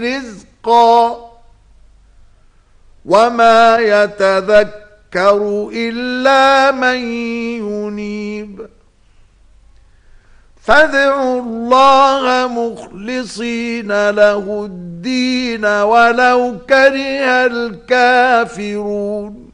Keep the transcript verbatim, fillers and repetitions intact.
رزقا وما يتذكر إلا من ينيب فادعوا الله مخلصين له الدين ولو كره الكافرون